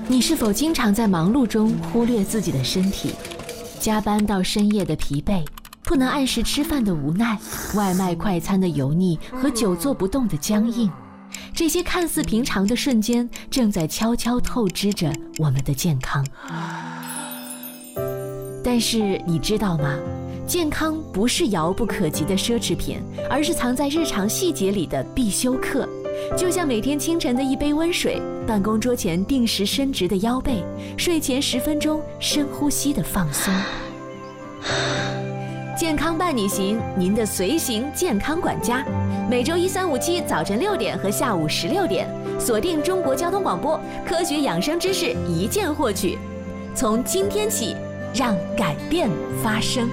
你是否经常在忙碌中忽略自己的身体？加班到深夜的疲惫，不能按时吃饭的无奈，外卖快餐的油腻和久坐不动的僵硬，这些看似平常的瞬间，正在悄悄透支着我们的健康。但是你知道吗？健康不是遥不可及的奢侈品，而是藏在日常细节里的必修课。就像每天清晨的一杯温水，办公桌前定时伸直的腰背，睡前10分钟深呼吸的放松。健康伴你行，您的随行健康管家，每周1、3、5、7早晨6点和下午16点，锁定中国交通广播，科学养生知识一键获取。从今天起，让改变发生。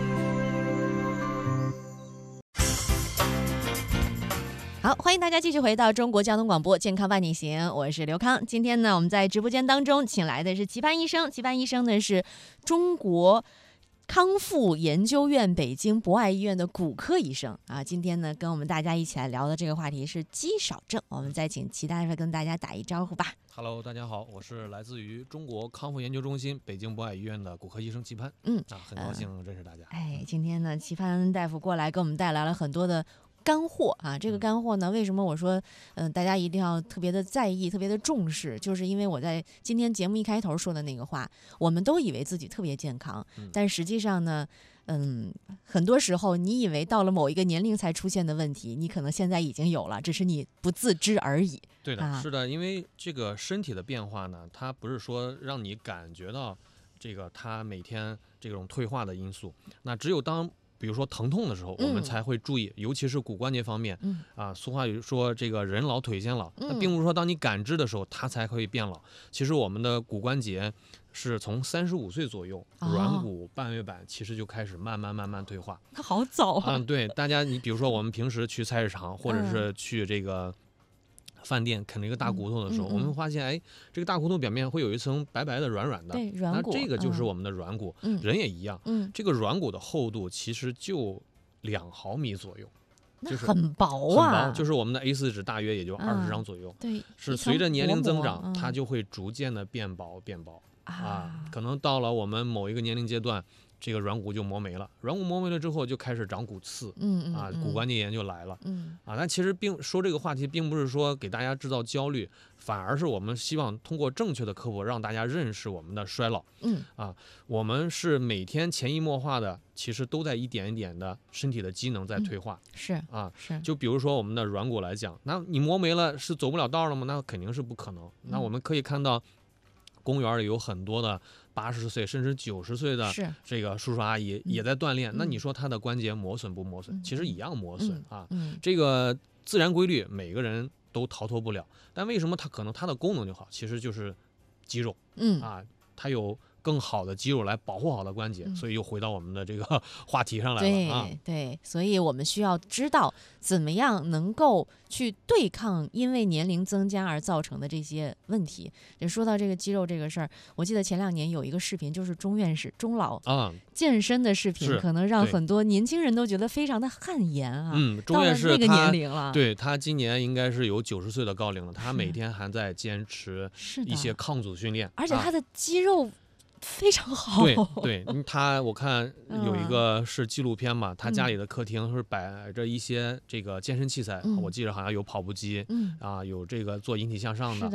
好，欢迎大家继续回到中国交通广播健康伴你行，我是刘康。今天呢，我们在直播间当中请来的是齐帆医生，齐帆医生呢是中国康复研究院北京博爱医院的骨科医生啊。今天呢，跟我们大家一起来聊的这个话题是肌少症，我们再请齐大夫跟大家打一招呼吧。 Hello， 大家好，我是来自于中国康复研究中心北京博爱医院的骨科医生齐帆。很高兴认识大家。 今天呢，齐帆大夫过来给我们带来了很多的干货啊，这个干货呢，为什么我说大家一定要特别的在意，特别的重视，就是因为我在今天节目一开头说的那个话，我们都以为自己特别健康，但实际上呢很多时候你以为到了某一个年龄才出现的问题，你可能现在已经有了，只是你不自知而已。 对的，是的，因为这个身体的变化呢，它不是说让你感觉到这个它每天这种退化的因素，那只有当比如说疼痛的时候，我们才会注意，尤其是骨关节方面。俗话语说这个人老腿先老，那并不是说当你感知的时候它才会变老。其实我们的骨关节是从35岁左右，软骨、半月板其实就开始慢慢退化。 它好早啊！ 对，大家你比如说我们平时去菜市场，或者是去这个饭店啃那个大骨头的时候，我们发现这个大骨头表面会有一层白白的软软的， 对，软骨， 那这个就是我们的软骨。人也一样，这个软骨的厚度其实就2毫米左右，就是很薄啊， 很薄，就是我们的 A4 纸大约也就20张左右。 对， 是随着年龄增长，它就会逐渐的变薄可能到了我们某一个年龄阶段，这个软骨就磨没了，软骨磨没了之后就开始长骨刺，骨关节炎就来了，但其实说这个话题并不是说给大家制造焦虑，反而是我们希望通过正确的科普让大家认识我们的衰老，我们是每天潜移默化的，其实都在一点一点的身体的机能在退化， 是， 就比如说我们的软骨来讲，那你磨没了是走不了道了吗？那肯定是不可能。那我们可以看到公园里有很多的80岁甚至90岁的这个叔叔阿姨也在锻炼，那你说他的关节磨损不磨损？其实一样磨损这个自然规律每个人都逃脱不了，但为什么它的功能就好？其实就是肌肉，它有更好的肌肉来保护好的关节，所以又回到我们的这个话题上来了。 对，所以我们需要知道怎么样能够去对抗因为年龄增加而造成的这些问题。就说到这个肌肉这个事儿，我记得前2年有一个视频，就是钟院士钟老健身的视频，可能让很多年轻人都觉得非常的汗颜啊。 钟院士到了那个年龄了， 对，他今年应该是有90岁的高龄了，他每天还在坚持一些抗阻训练， 而且他的肌肉非常好。 对，我看有一个是纪录片嘛，他家里的客厅是摆着一些这个健身器材，我记得好像有跑步机有这个做引体向上的，